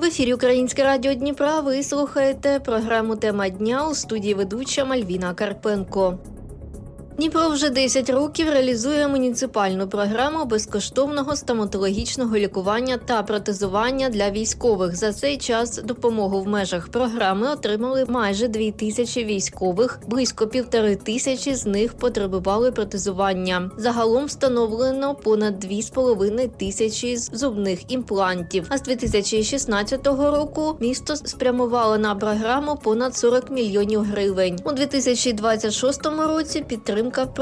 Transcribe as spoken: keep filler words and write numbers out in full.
В ефірі Українське радіо Дніпра ви слухаєте програму «Тема дня», у студії ведуча Мальвіна Карпенко. Дніпро вже десять років реалізує муніципальну програму безкоштовного стоматологічного лікування та протезування для військових. За цей час допомогу в межах програми отримали майже дві тисячі військових, близько півтори тисячі з них потребували протезування. Загалом встановлено понад дві з половиною тисячі зубних імплантів. А з дві тисячі шістнадцятого року місто спрямувало на програму понад сорок мільйонів гривень. У дві тисячі двадцять шостому році підтримка